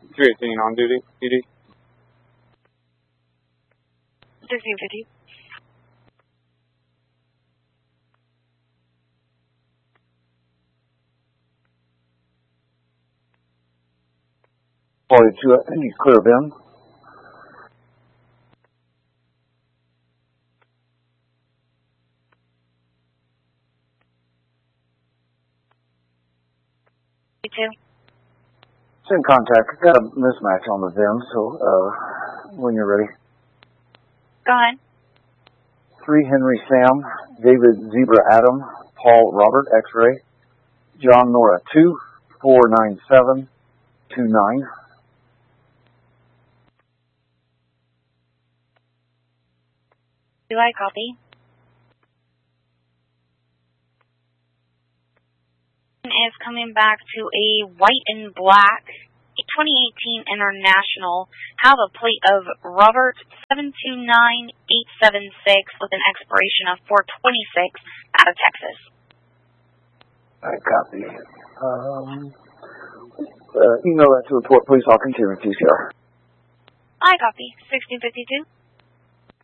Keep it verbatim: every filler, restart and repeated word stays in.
three eighteen on duty, P D. sixteen fifty. forty-two, I need clear of him. You too. Send contact. I got a mismatch on the V I M, so uh, when you're ready. Go ahead. three Henry Sam, David Zebra Adam, Paul Robert X-ray, John Nora two, four nine seven, two nine. Do I copy? Is coming back to a white and black twenty eighteen International. Have a plate of Robert seven two nine eight seven six with an expiration of four twenty-six out of Texas. I copy. Um, uh, email that to report, please. I'll continue with P C R. I copy. sixteen fifty-two.